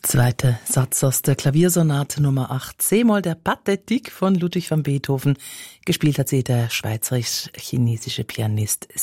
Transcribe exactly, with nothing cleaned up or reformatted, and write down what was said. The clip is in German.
Zweiter Satz aus der Klaviersonate Nummer acht, C-Moll der Pathétique von Ludwig van Beethoven. Gespielt hat sie der schweizerisch-chinesische Pianist